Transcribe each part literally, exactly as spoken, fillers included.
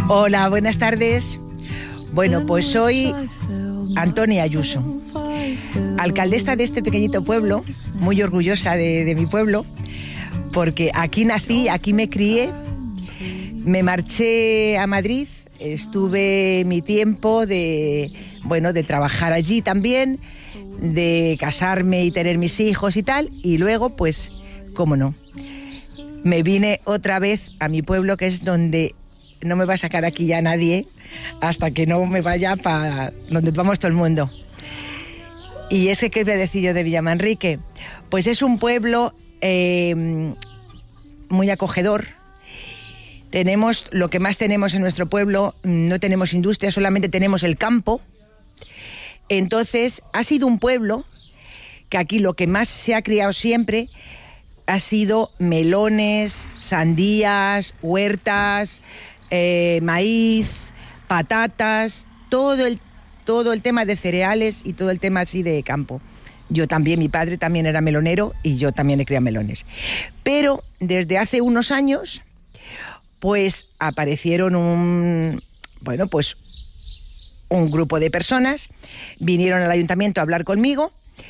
Hola, buenas tardes. Bueno, pues soy Antonia Ayuso, alcaldesa de este pequeñito pueblo, muy orgullosa de, de mi pueblo, porque aquí nací, aquí me crié, me marché a Madrid, estuve mi tiempo de, bueno, de trabajar allí también, de casarme y tener mis hijos y tal, y luego, pues, cómo no, me vine otra vez a mi pueblo, que es donde no me va a sacar aquí ya nadie hasta que no me vaya para donde vamos todo el mundo. Y ese que voy a decir yo de Villamanrique, pues es un pueblo eh, muy acogedor. Tenemos lo que más tenemos en nuestro pueblo, no tenemos industria, solamente tenemos el campo. Entonces ha sido un pueblo que aquí lo que más se ha criado siempre ha sido melones, sandías, huertas, eh, maíz, patatas, todo el, todo el tema de cereales y todo el tema así de campo. Yo también, mi padre también era melonero y yo también he criado melones. Pero desde hace unos años, pues aparecieron un, bueno, pues un grupo de personas, vinieron al ayuntamiento a hablar conmigo,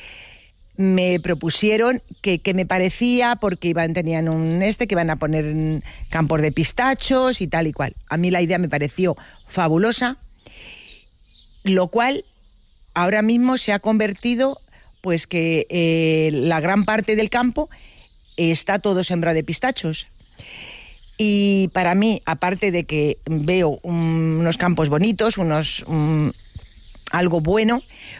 me propusieron que, que me parecía, porque iban, tenían un este, que iban a poner campos de pistachos y tal y cual. A mí la idea me pareció fabulosa, lo cual ahora mismo se ha convertido, pues que eh, la gran parte del campo está todo sembrado de pistachos. Y para mí, aparte de que veo un, unos campos bonitos, unos um, algo bueno,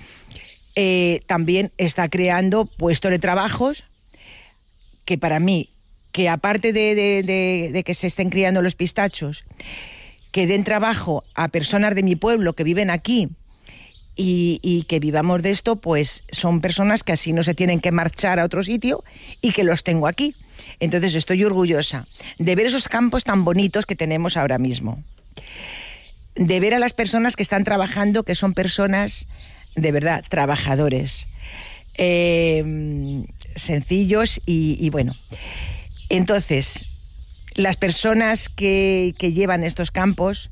Eh, también está creando puestos de trabajos que para mí, que aparte de, de, de, de que se estén criando los pistachos, que den trabajo a personas de mi pueblo que viven aquí y, y que vivamos de esto, pues son personas que así no se tienen que marchar a otro sitio y que los tengo aquí. Entonces estoy orgullosa de ver esos campos tan bonitos que tenemos ahora mismo, de ver a las personas que están trabajando, que son personas de verdad, trabajadores, eh, sencillos y, y bueno. Entonces, las personas que, que llevan estos campos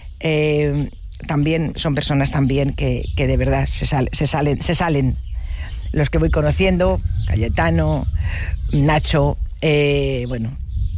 eh, también son personas también que, que de verdad se, sal, se, salen, se salen. Los que voy conociendo, Cayetano, Nacho, eh, bueno,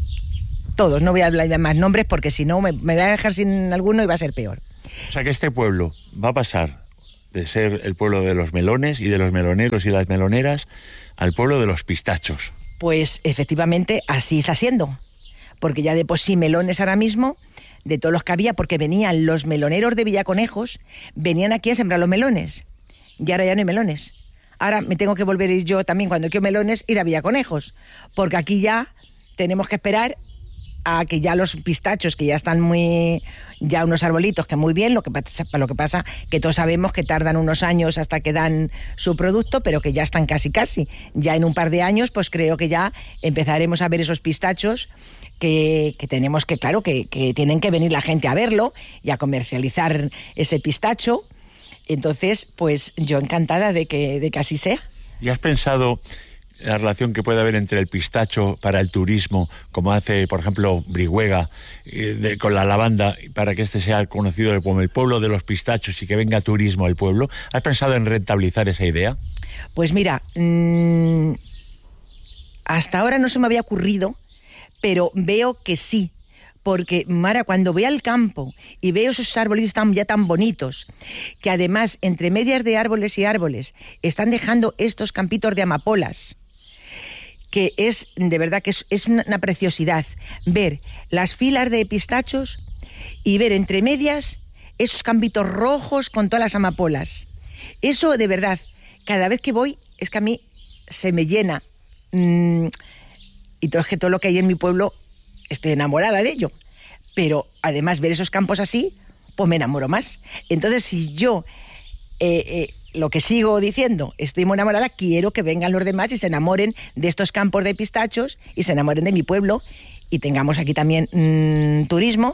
todos, no voy a hablar de más nombres porque si no me, me voy a dejar sin alguno y va a ser peor. O sea que este pueblo va a pasar de ser el pueblo de los melones y de los meloneros y las meloneras al pueblo de los pistachos. Pues efectivamente así está siendo, porque ya de por sí melones ahora mismo, de todos los que había, porque venían los meloneros de Villaconejos, venían aquí a sembrar los melones, y ahora ya no hay melones. Ahora me tengo que volver a ir yo también, cuando quiero melones, ir a Villaconejos, porque aquí ya tenemos que esperar a que ya los pistachos, que ya están muy, ya unos arbolitos que muy bien, lo que pasa, lo que pasa que todos sabemos que tardan unos años hasta que dan su producto, pero que ya están casi casi, ya en un par de años pues creo que ya empezaremos a ver esos pistachos que, que tenemos que, claro, que, que tienen que venir la gente a verlo y a comercializar ese pistacho. Entonces pues yo encantada de que, de que así sea. ¿Y has pensado la relación que puede haber entre el pistacho para el turismo, como hace, por ejemplo, Brihuega, eh, de, con la lavanda, para que este sea conocido como el pueblo de los pistachos y que venga turismo al pueblo? ¿Has pensado en rentabilizar esa idea? Pues mira, mmm, hasta ahora no se me había ocurrido, pero veo que sí. Porque, Mara, cuando voy al campo y veo esos árboles tan, ya tan bonitos, que además, entre medias de árboles y árboles, están dejando estos campitos de amapolas, que es, de verdad, que es, es una preciosidad ver las filas de pistachos y ver entre medias esos campitos rojos con todas las amapolas. Eso, de verdad, cada vez que voy, es que a mí se me llena. Mm, y todo, es que todo lo que hay en mi pueblo, estoy enamorada de ello. Pero, además, ver esos campos así, pues me enamoro más. Entonces, si yo... Eh, eh, lo que sigo diciendo, estoy muy enamorada, quiero que vengan los demás y se enamoren de estos campos de pistachos y se enamoren de mi pueblo y tengamos aquí también mmm, turismo,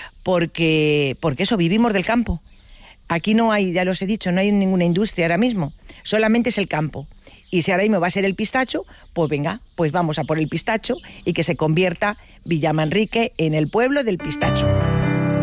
porque, porque eso, vivimos del campo. Aquí no hay, ya los he dicho, no hay ninguna industria ahora mismo, solamente es el campo. Y si ahora mismo va a ser el pistacho, pues venga, pues vamos a por el pistacho y que se convierta Villamanrique en el pueblo del pistacho.